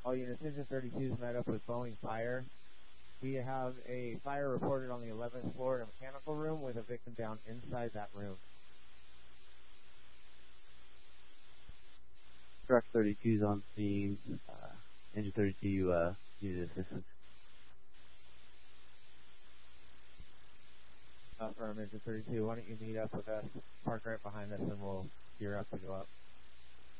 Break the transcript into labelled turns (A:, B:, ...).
A: All units, Engine 32 is met up with Boeing Fire. We have a fire reported on the 11th floor in a mechanical room with a victim down inside that room.
B: Truck 32 is on scene. Engine 32 needed assistance.
A: From Engine 32, why don't you meet up with us, park right behind us, and we'll gear up to go up.